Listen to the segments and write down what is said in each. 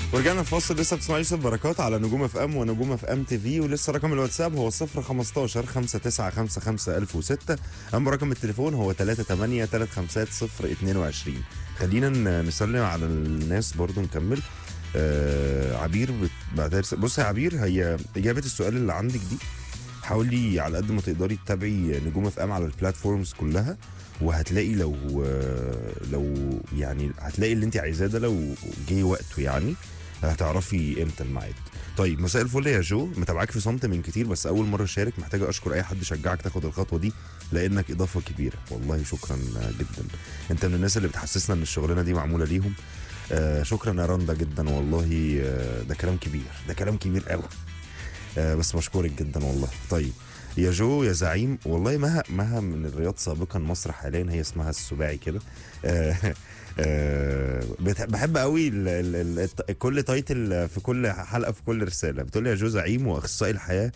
ورجعنا في فاصل. لسه بتسمع يوسف بركات على نجوم اف ام ونجوم اف ام تي في، ولسه رقم الواتساب هو 015 5955 1006. اما رقم التليفون هو 38 350 022. خلينا نسلم على الناس برضو نكمل. عبير بعتها بص يا عبير، هي اجابه السؤال اللي عندك دي حاولي على قد ما تقدري تتابعي نجوم اف ام على البلاتفورمز كلها، وهتلاقي لو يعني هتلاقي اللي انت عايزاه ده لو جه وقته، يعني هتعرفي امتى الميعاد. طيب مساء الفل يا جو، متابعاك في صمت من كتير بس اول مره اشارك، محتاجه اشكر اي حد شجعك تاخد الخطوه دي لانك اضافه كبيره. والله شكرا جدا، انت من الناس اللي بتحسسنا ان الشغلانه دي معموله ليهم. شكرا يا رندا جدا والله. ده كلام كبير، ده كلام كبير قوي. بس بشكرك جدا والله. طيب يا جو يا زعيم، والله مها من الرياض سابقا، مصر حاليا هي اسمها السباعي كده. بحب قوي كل تايتل في كل حلقه في كل رساله بتقول لي يا جو زعيم واخصائي الحياه.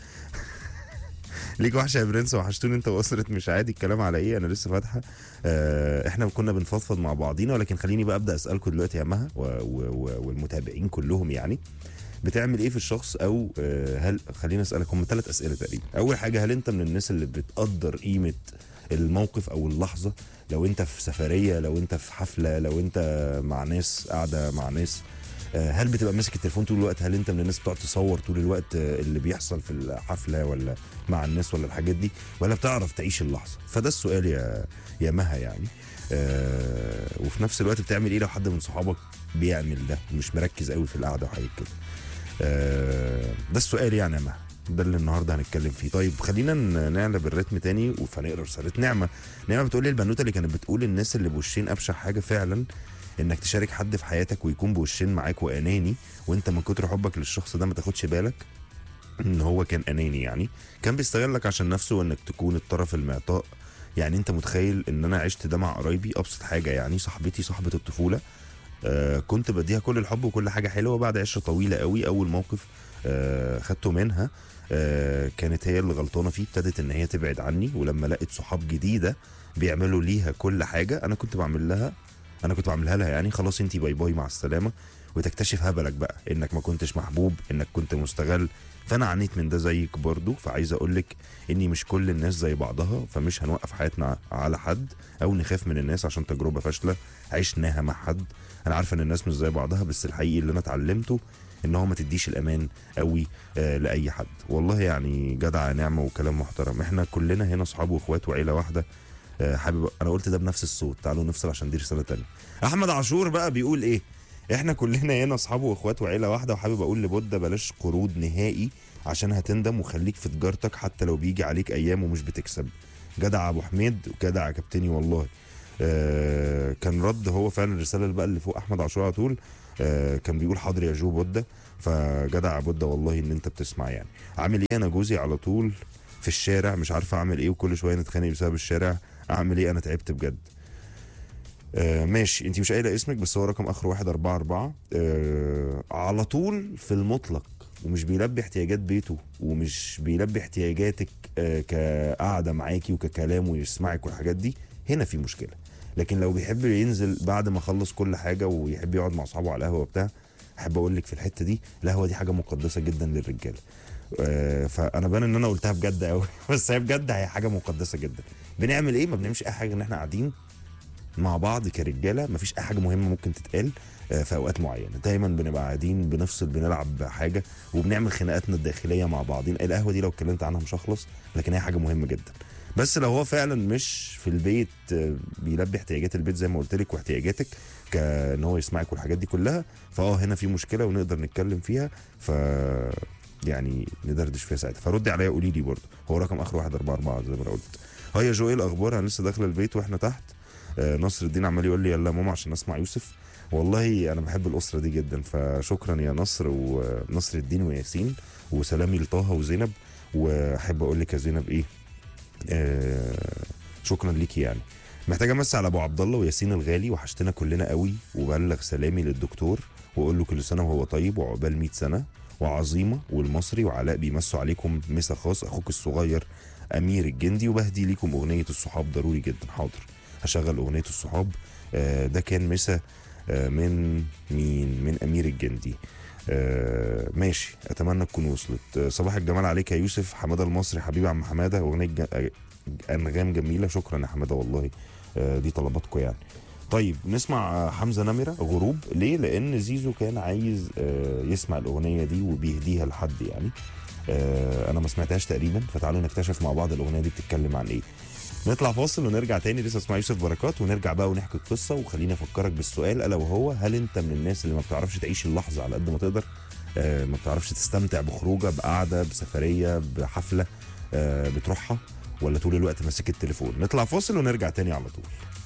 ليك وحشه يا برنس، وحشتوني انت واسره مش عادي. الكلام على ايه؟ انا لسه فاتحه. احنا كنا بنفضفض مع بعضينا، ولكن خليني بقى ابدا اسالكم دلوقتي يا مها والمتابعين كلهم، يعني بتعمل ايه في الشخص؟ او هل خلينا اسالك، هم 3 اسئله تقريبا. اول حاجه، هل انت من الناس اللي بتقدر قيمه الموقف او اللحظه؟ لو انت في سفريه، لو انت في حفله، لو انت مع ناس قاعده مع ناس، هل بتبقى ماسك التليفون طول الوقت؟ هل انت من الناس بتقعد تصور طول الوقت اللي بيحصل في الحفله ولا مع الناس ولا الحاجات دي، ولا بتعرف تعيش اللحظه؟ فده السؤال يا مها يعني. وفي نفس الوقت بتعمل ايه لو حد من صحابك بيعمل ده ومش مركز قوي في القعده وحاجات كده؟ ده السؤال يعني يا مها، ده اللي النهارده هنتكلم فيه. طيب خلينا نعلى الريتم تاني فنقرا رساله نعمه. نعمه بتقول لي البنوته اللي كانت بتقول الناس اللي بوشين ابشع حاجه فعلا انك تشارك حد في حياتك ويكون بوشين معاك واناني، وانت من كتر حبك للشخص ده ما تاخدش بالك ان هو كان اناني، يعني كان بيستغلك عشان نفسه وانك تكون الطرف المعطاء. يعني انت متخيل ان انا عشت ده مع قرايبي؟ ابسط حاجه يعني صاحبتي صاحبه الطفوله، كنت بديها كل الحب وكل حاجه حلوه. بعد عشره طويله قوي اول موقف خدته منها كانت هي اللي غلطانه فيه، ابتدت ان هي تبعد عني، ولما لقيت صحاب جديده بيعملوا ليها كل حاجه انا كنت بعملها لها، يعني خلاص انتي باي باي مع السلامه، وتكتشف هبلك بقى انك ما كنتش محبوب، انك كنت مستغل. فانا عانيت من ده زيك برضو، فعايز اقولك اني مش كل الناس زي بعضها، فمش هنوقف حياتنا على حد او نخاف من الناس عشان تجربه فاشله عشناها مع حد. انا عارفه ان الناس مش زي بعضها، بس الحقيقي اللي انا اتعلمته ان هو ما تديش الامان قوي لاي حد. والله يعني جدع نعمه وكلام محترم. احنا كلنا هنا اصحاب واخوات وعيله واحده. حابب انا قلت ده بنفس الصوت، تعالوا نفصل عشان دي رساله تانية. احمد عاشور بقى بيقول ايه؟ احنا كلنا هنا اصحاب واخوات وعيله واحده، وحابب اقول لبودة بلاش قروض نهائي عشان هتندم، وخليك في تجارتك حتى لو بيجي عليك ايام ومش بتكسب. جدع ابو حميد وجدع يا كابتني والله. كان رد هو فعلا الرساله اللي بقى اللي فوق احمد عاشور على طول. كان بيقول حاضر يا جو بودة. فجدع يا بودة والله ان انت بتسمع. يعني عامل ايه؟ انا جوزي على طول في الشارع مش عارفه اعمل ايه، وكل شويه نتخانق بسبب الشارع. اعمل ايه؟ انا تعبت بجد. ماشي، انت مش قايله اسمك بس هو رقم اخر 144. على طول في المطلق ومش بيلبي احتياجات بيته ومش بيلبي احتياجاتك كقعده معاكي وككلام ويسمعك والحاجات دي، هنا في مشكله. لكن لو بيحب ينزل بعد ما خلص كل حاجه ويحب يقعد مع اصحابه على القهوه وبتاع، احب اقول لك في الحته دي القهوه دي حاجه مقدسه جدا للرجاله. فانا بان ان انا قلتها بجد قوي بس هي بجد هي حاجه مقدسه جدا. بنعمل ايه؟ ما بنعملش اي حاجه ان احنا قاعدين مع بعض كرجاله، مفيش اي حاجه مهمه ممكن تتقال في اوقات معينه. دايما بنبقى قاعدين بنفصل، بنلعب حاجه وبنعمل خناقاتنا الداخليه مع بعضين. القهوه دي لو اتكلمت عنها مش هخلص، لكن هي حاجه مهمه جدا. بس لو هو فعلا مش في البيت بيلبي احتياجات البيت زي ما قلت لك واحتياجاتك كان هو يسمعك والحاجات دي كلها، هنا في مشكله ونقدر نتكلم فيها. يعني ندردش فيها ساعتها. فردي عليا قولي لي برضه. هو رقم اخر 144 زي ما انا قلت. هيا جو ايه الاخبار؟ انا لسه داخله البيت واحنا تحت. نصر الدين عمال يقول لي يلا ماما عشان اسمع يوسف. والله انا بحب الاسره دي جدا، فشكرا يا نصر ونصر الدين وياسين، وسلامي لطه وزينب. واحب اقول لك يا زينب ايه، شكرا ليكي. يعني محتاج امسي على ابو عبد الله وياسين الغالي، وحشتنا كلنا قوي، وبلغ سلامي للدكتور واقول له كل سنه وهو طيب وعقبال 100 سنه. وعظيمه والمصري وعلاء بيمسوا عليكم مسا خاص، اخوك الصغير امير الجندي، وبهدي ليكم اغنيه الصحاب ضروري جدا. حاضر هشغل اغنيه الصحاب. ده كان مسا من مين؟ من امير الجندي. ماشي، اتمنى تكون وصلت. صباح الجمال عليك يا يوسف، حماده المصري حبيبي عم حماده، اغنيه انغام جميله. شكرا يا حماده والله، دي طلباتكم يعني. طيب نسمع حمزه نمره غروب. ليه؟ لان زيزو كان عايز يسمع الاغنيه دي وبيهديها لحد يعني. انا ما سمعتهاش تقريبا، فتعالوا نكتشف مع بعض الاغنيه دي بتتكلم عن ايه. نطلع فاصل ونرجع تاني، لسه اسمع يوسف بركات، ونرجع بقى ونحكي القصه. وخليني افكرك بالسؤال الا وهو: هل انت من الناس اللي ما بتعرفش تعيش اللحظه على قد ما تقدر؟ ما بتعرفش تستمتع بخروجه، بقعده، بسفريه، بحفله بتروحها، ولا طول الوقت ماسك التليفون؟ نطلع فاصل ونرجع تاني على طول.